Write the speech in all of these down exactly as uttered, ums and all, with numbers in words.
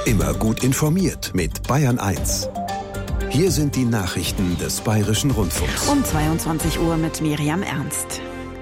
Immer gut informiert mit Bayern eins. Hier sind die Nachrichten des Bayerischen Rundfunks. Um zweiundzwanzig Uhr mit Miriam Ernst.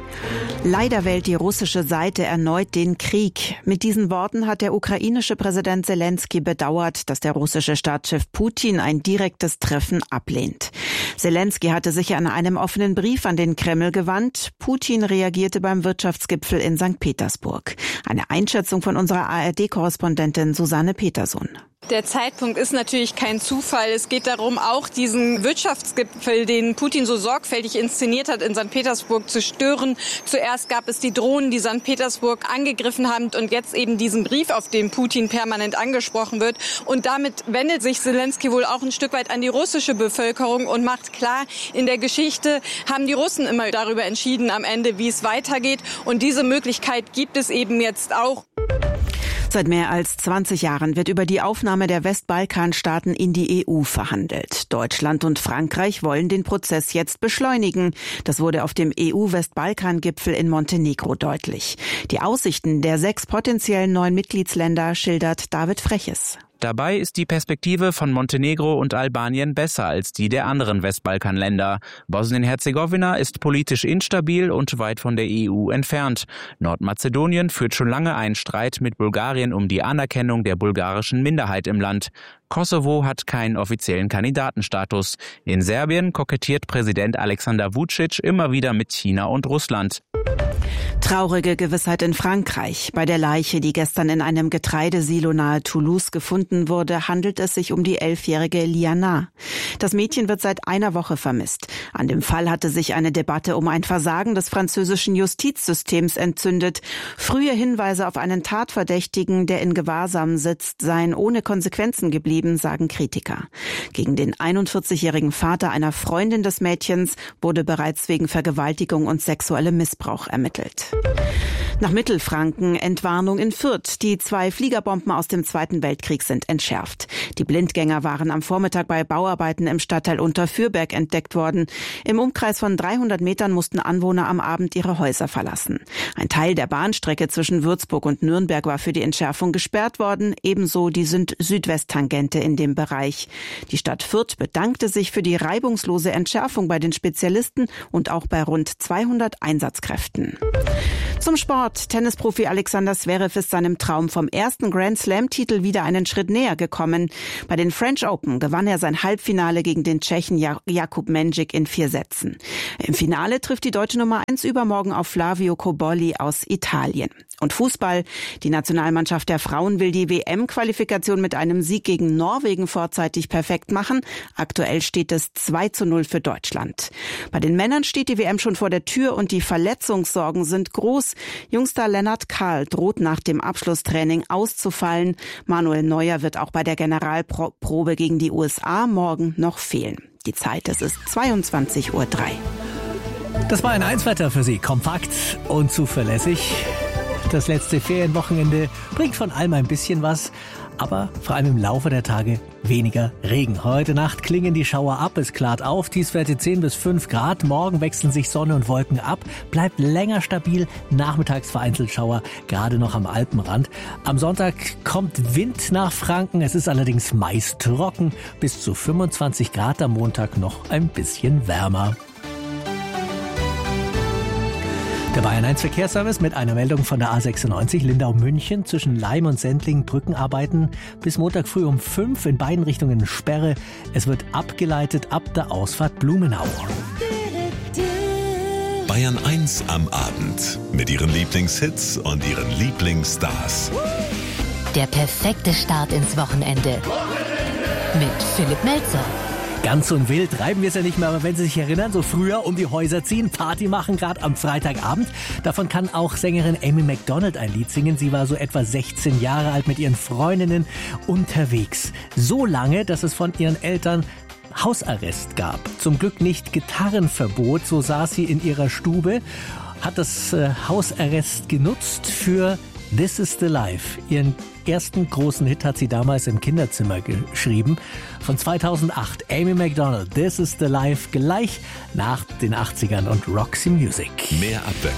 Leider wählt die russische Seite erneut den Krieg. Mit diesen Worten hat der ukrainische Präsident Zelensky bedauert, dass der russische Staatschef Putin ein direktes Treffen ablehnt. Zelensky hatte sich an einem offenen Brief an den Kreml gewandt. Putin reagierte beim Wirtschaftsgipfel in Sankt Petersburg. Eine Einschätzung von unserer A R D-Korrespondentin Susanne Petersohn. Der Zeitpunkt ist natürlich kein Zufall. Es geht darum, auch diesen Wirtschaftsgipfel, den Putin so sorgfältig inszeniert hat, in Sankt Petersburg zu stören. Zuerst gab es die Drohnen, die Sankt Petersburg angegriffen haben, und jetzt eben diesen Brief, auf dem Putin permanent angesprochen wird. Und damit wendet sich Zelensky wohl auch ein Stück weit an die russische Bevölkerung und macht klar, in der Geschichte haben die Russen immer darüber entschieden am Ende, wie es weitergeht. Und diese Möglichkeit gibt es eben jetzt auch. Seit mehr als zwanzig Jahren wird über die Aufnahme der Westbalkanstaaten in die E U verhandelt. Deutschland und Frankreich wollen den Prozess jetzt beschleunigen. Das wurde auf dem E U-Westbalkan-Gipfel in Montenegro deutlich. Die Aussichten der sechs potenziellen neuen Mitgliedsländer schildert David Freches. Dabei ist die Perspektive von Montenegro und Albanien besser als die der anderen Westbalkanländer. Bosnien-Herzegowina ist politisch instabil und weit von der E U entfernt. Nordmazedonien führt schon lange einen Streit mit Bulgarien um die Anerkennung der bulgarischen Minderheit im Land. Kosovo hat keinen offiziellen Kandidatenstatus. In Serbien kokettiert Präsident Alexander Vučić immer wieder mit China und Russland. Traurige Gewissheit in Frankreich. Bei der Leiche, die gestern in einem Getreidesilo nahe Toulouse gefunden wurde, handelt es sich um die elfjährige Liana. Das Mädchen wird seit einer Woche vermisst. An dem Fall hatte sich eine Debatte um ein Versagen des französischen Justizsystems entzündet. Frühe Hinweise auf einen Tatverdächtigen, der in Gewahrsam sitzt, seien ohne Konsequenzen geblieben, sagen Kritiker. Gegen den einundvierzigjährigen Vater einer Freundin des Mädchens wurde bereits wegen Vergewaltigung und sexuellem Missbrauch ermittelt. Nach Mittelfranken Entwarnung in Fürth. Die zwei Fliegerbomben aus dem Zweiten Weltkrieg sind entschärft. Die Blindgänger waren am Vormittag bei Bauarbeiten im Stadtteil Unterfürberg entdeckt worden. Im Umkreis von dreihundert Metern mussten Anwohner am Abend ihre Häuser verlassen. Ein Teil der Bahnstrecke zwischen Würzburg und Nürnberg war für die Entschärfung gesperrt worden, ebenso die Süd-Südwest-Tangente in dem Bereich. Die Stadt Fürth bedankte sich für die reibungslose Entschärfung bei den Spezialisten und auch bei rund zweihundert Einsatzkräften. Zum Sport. Tennisprofi Alexander Zverev ist seinem Traum vom ersten Grand-Slam-Titel wieder einen Schritt näher gekommen. Bei den French Open gewann er sein Halbfinale gegen den Tschechen Jakub Mendžić in vier Sätzen. Im Finale trifft die deutsche Nummer eins übermorgen auf Flavio Cobolli aus Italien. Und Fußball. Die Nationalmannschaft der Frauen will die W M-Qualifikation mit einem Sieg gegen Norwegen vorzeitig perfekt machen. Aktuell steht es zwei zu null für Deutschland. Bei den Männern steht die W M schon vor der Tür und die Verletzungssorgen sind groß. Jungstar Lennart Kahl droht nach dem Abschlusstraining auszufallen. Manuel Neuer wird auch bei der Generalprobe gegen die U S A morgen noch fehlen. Die Zeit, es ist zweiundzwanzig Uhr drei. Das war ein Eins-Wetter für Sie. Kompakt und zuverlässig. Das letzte Ferienwochenende bringt von allem ein bisschen was, aber vor allem im Laufe der Tage weniger Regen. Heute Nacht klingen die Schauer ab, es klart auf, Tiefstwerte zehn bis fünf Grad. Morgen wechseln sich Sonne und Wolken ab, bleibt länger stabil, nachmittags vereinzelt Schauer, gerade noch am Alpenrand. Am Sonntag kommt Wind nach Franken, es ist allerdings meist trocken, bis zu fünfundzwanzig Grad, am Montag noch ein bisschen wärmer. Der Bayern eins Verkehrsservice mit einer Meldung von der A sechsundneunzig Lindau-München zwischen Leim und Sendling Brückenarbeiten bis Montag früh um fünf in beiden Richtungen Sperre. Es wird abgeleitet ab der Ausfahrt Blumenau. Bayern eins am Abend mit ihren Lieblingshits und ihren Lieblingsstars. Der perfekte Start ins Wochenende mit Philipp Melzer. Ganz so wild treiben wir es ja nicht mehr, aber wenn Sie sich erinnern, so früher um die Häuser ziehen, Party machen, gerade am Freitagabend. Davon kann auch Sängerin Amy Macdonald ein Lied singen. Sie war so etwa sechzehn Jahre alt mit ihren Freundinnen unterwegs. So lange, dass es von ihren Eltern Hausarrest gab. Zum Glück nicht Gitarrenverbot, so saß sie in ihrer Stube, hat das äh, Hausarrest genutzt für This is the Life. Ihren ersten großen Hit hat sie damals im Kinderzimmer geschrieben. Von zweitausendacht, Amy Macdonald, This is the Life, gleich nach den achtzigern und Roxy Music. Mehr Abwechslung